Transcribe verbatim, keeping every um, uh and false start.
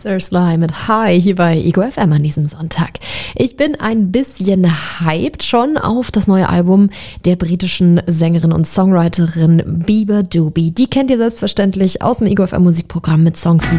Sir Sly mit Hi hier bei Ego F M an diesem Sonntag. Ich bin ein bisschen hyped schon auf das neue Album der britischen Sängerin und Songwriterin Bieber Doobie. Die kennt ihr selbstverständlich aus dem Ego F M Musikprogramm mit Songs wie